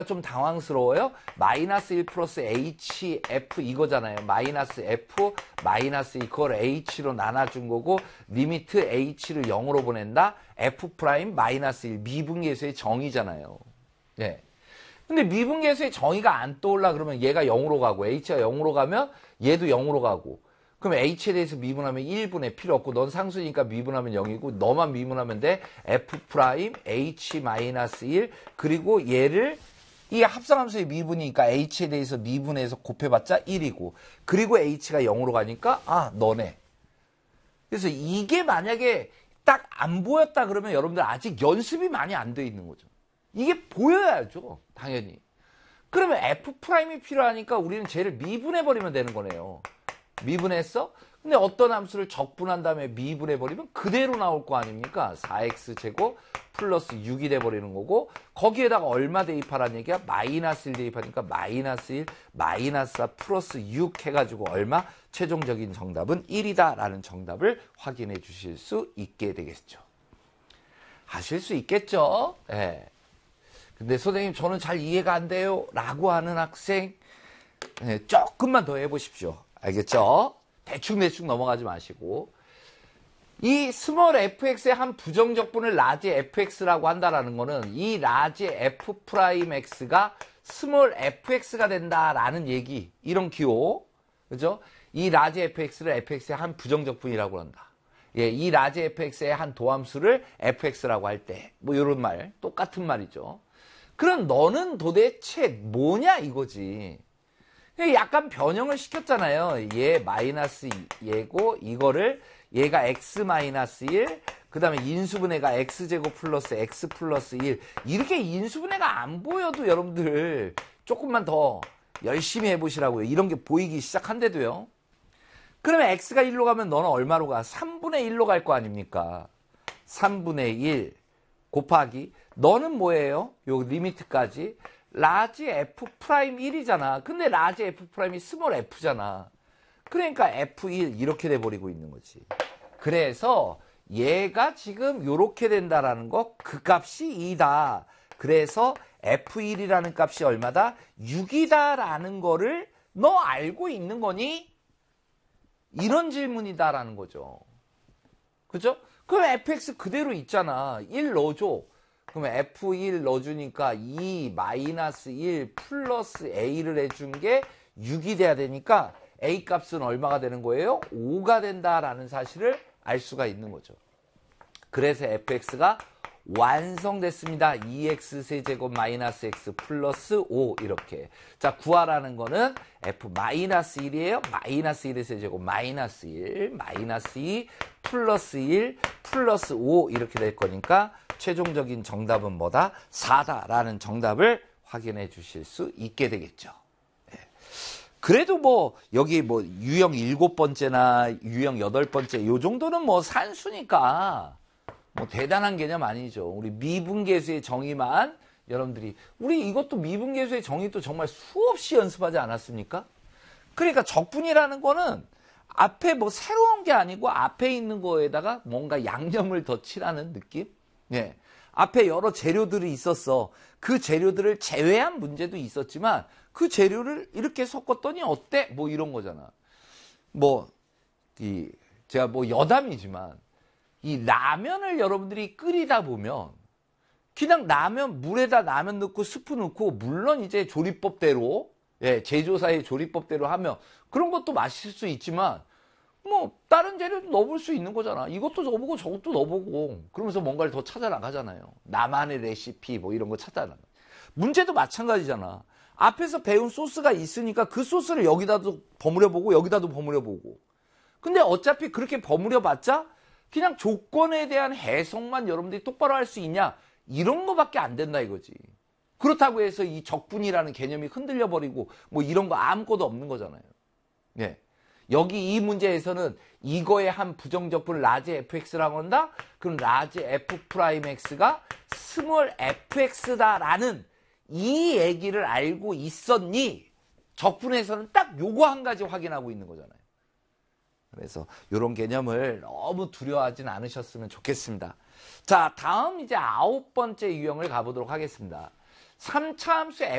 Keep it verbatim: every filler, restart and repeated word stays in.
좀 당황스러워요? 마이너스 일 플러스 H, F 이거잖아요. 마이너스 F, 마이너스 이, 그걸 H로 나눠준 거고, 리미트 H를 영으로 보낸다? F 프라임 마이너스 일, 미분계수의 정의잖아요. 네. 근데 미분계수의 정의가 안 떠올라 그러면 얘가 영으로 가고, H가 영으로 가면 얘도 영으로 가고, 그럼 H에 대해서 미분하면 일 분의 필요 없고, 넌 상수니까 미분하면 영이고, 너만 미분하면 돼. F 프라임 H 마이너스 일, 그리고 얘를 이 합성함수의 미분이니까 H에 대해서 미분해서 곱해봤자 일이고, 그리고 H가 영으로 가니까 아 너네. 그래서 이게 만약에 딱 안 보였다 그러면 여러분들 아직 연습이 많이 안 돼 있는 거죠. 이게 보여야죠, 당연히. 그러면 F 프라임이 필요하니까 우리는 쟤를 미분해버리면 되는 거네요. 미분했어? 근데 어떤 함수를 적분한 다음에 미분해버리면 그대로 나올 거 아닙니까? 사 엑스 제곱 플러스 육이 돼버리는 거고, 거기에다가 얼마 대입하라는 얘기야? 마이너스 일 대입하니까 마이너스 일, 마이너스 사 플러스 육 해가지고 얼마? 최종적인 정답은 일이다 라는 정답을 확인해 주실 수 있게 되겠죠. 하실 수 있겠죠? 예. 네. 근데 선생님 저는 잘 이해가 안 돼요 라고 하는 학생, 네, 조금만 더 해보십시오. 알겠죠? 대충대충 넘어가지 마시고, 이 스몰 fx의 한 부정적분을 라지 fx라고 한다라는 거는 이 라지 f 프라임 x가 스몰 fx가 된다라는 얘기, 이런 기호, 그죠? 이 라지 fx를 fx의 한 부정적분이라고 한다. 예, 이 라지 fx의 한 도함수를 fx라고 할 때, 뭐 이런 말, 똑같은 말이죠. 그럼 너는 도대체 뭐냐 이거지. 약간 변형을 시켰잖아요. 얘 마이너스 얘고, 이거를 얘가 x 마이너스 일, 그 다음에 인수분해가 x제곱 플러스 x 플러스 일. 이렇게 인수분해가 안 보여도 여러분들 조금만 더 열심히 해보시라고요. 이런 게 보이기 시작한데도요. 그러면 x가 일로 가면 너는 얼마로 가? 삼분의 일로 갈 거 아닙니까? 삼분의 일 곱하기, 너는 뭐예요? 요 리미트까지 라지 f 프라임 일이잖아. 근데 라지 f 프라임이 스몰 f잖아. 그러니까 에프 일 이렇게 돼버리고 있는 거지. 그래서 얘가 지금 이렇게 된다라는 거, 그 값이 이다. 그래서 에프 일이라는 값이 얼마다? 육이다라는 거를 너 알고 있는 거니? 이런 질문이다라는 거죠. 그죠? 그럼 에프엑스 그대로 있잖아. 일 넣어줘. 그러면 에프 일 넣어주니까 이 마이너스 일 플러스 A를 해준 게 육이 돼야 되니까 A 값은 얼마가 되는 거예요? 오가 된다라는 사실을 알 수가 있는 거죠. 그래서 에프엑스가 완성됐습니다. 이 엑스 세제곱 마이너스 x 플러스 오, 이렇게. 자, 구하라는 거는 f 마이너스 일이에요. 마이너스 일의 세제곱 마이너스 일, 마이너스 이, 플러스 일, 플러스 오 이렇게 될 거니까 최종적인 정답은 뭐다? 사다라는 정답을 확인해 주실 수 있게 되겠죠. 네. 그래도 뭐 여기 뭐 유형 일곱 번째나 유형 여덟 번째 요 정도는 뭐 산수니까 뭐 대단한 개념 아니죠. 우리 미분계수의 정의만 여러분들이, 우리 이것도 미분계수의 정의도 정말 수없이 연습하지 않았습니까? 그러니까 적분이라는 거는 앞에 뭐 새로운 게 아니고 앞에 있는 거에다가 뭔가 양념을 더 칠하는 느낌? 예. 앞에 여러 재료들이 있었어. 그 재료들을 제외한 문제도 있었지만 그 재료를 이렇게 섞었더니 어때? 뭐 이런 거잖아. 뭐, 이, 제가 뭐 여담이지만 이 라면을 여러분들이 끓이다 보면 그냥 라면, 물에다 라면 넣고 스프 넣고, 물론 이제 조리법대로, 예, 제조사의 조리법대로 하면 그런 것도 맛있을 수 있지만 뭐 다른 재료도 넣어볼 수 있는 거잖아. 이것도 넣어보고 저것도 넣어보고 그러면서 뭔가를 더 찾아 나가잖아요. 나만의 레시피 뭐 이런 거 찾아 나가. 문제도 마찬가지잖아. 앞에서 배운 소스가 있으니까 그 소스를 여기다도 버무려보고 여기다도 버무려보고. 근데 어차피 그렇게 버무려봤자 그냥 조건에 대한 해석만 여러분들이 똑바로 할 수 있냐? 이런 거밖에 안 된다 이거지. 그렇다고 해서 이 적분이라는 개념이 흔들려 버리고 뭐 이런 거 아무것도 없는 거잖아요. 예. 여기 이 문제에서는 이거의 한 부정적분을 라지 에프엑스라고 한다? 그럼 라지 F 프라임 X가 스몰 에프엑스다라는 이 얘기를 알고 있었니? 적분에서는 딱 요거 한 가지 확인하고 있는 거잖아요. 그래서 이런 개념을 너무 두려워하진 않으셨으면 좋겠습니다. 자, 다음 이제 아홉 번째 유형을 가보도록 하겠습니다. 삼 차 함수